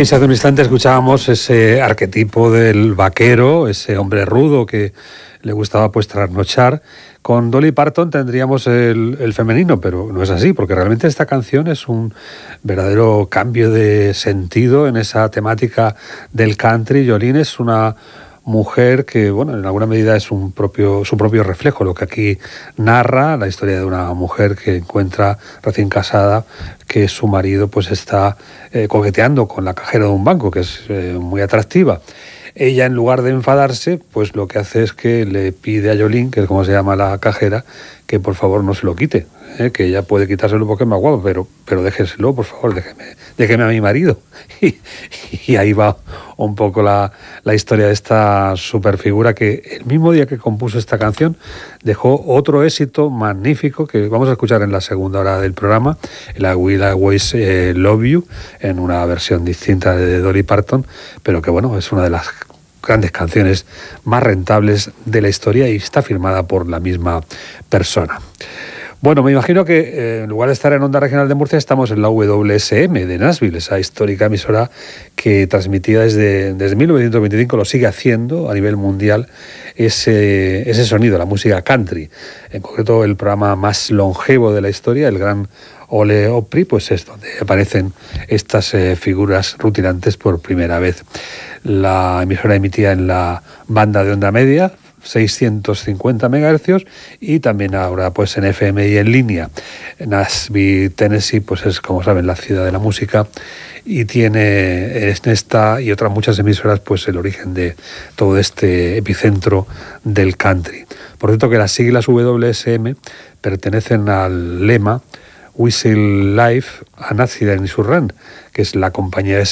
Y hace un instante escuchábamos ese arquetipo del vaquero, ese hombre rudo que le gustaba pues trasnochar. Con Dolly Parton tendríamos el femenino, pero no es así, porque realmente esta canción es un verdadero cambio de sentido en esa temática del country. Jolene es una mujer que, bueno, en alguna medida es su propio reflejo, lo que aquí narra la historia de una mujer que encuentra recién casada que su marido pues está coqueteando con la cajera de un banco, que es muy atractiva. Ella, en lugar de enfadarse, pues lo que hace es que le pide a Jolene, que es como se llama la cajera, que por favor no se lo quite, que ella puede quitárselo porque es más guapo, pero déjeselo, por favor, déjeme a mi marido. Y ahí va un poco la historia de esta superfigura que el mismo día que compuso esta canción dejó otro éxito magnífico que vamos a escuchar en la segunda hora del programa, la Will Always Love You, en una versión distinta de Dolly Parton, pero que bueno, es una de las grandes canciones más rentables de la historia y está firmada por la misma persona. Bueno, me imagino que en lugar de estar en Onda Regional de Murcia, estamos en la WSM de Nashville, esa histórica emisora que transmitía desde 1925, lo sigue haciendo a nivel mundial, ese sonido, la música country. En concreto, el programa más longevo de la historia, el gran Ole Opry, pues es donde aparecen estas figuras rutinantes por primera vez. La emisora emitía en la banda de onda media, 650 MHz, y también ahora pues en FM y en línea. Nashville, Tennessee, pues es, como saben, la ciudad de la música y tiene en esta y otras muchas emisoras pues el origen de todo este epicentro del country. Por cierto que las siglas WSM pertenecen al lema Whistle Life and Accident Insurance, que es la compañía de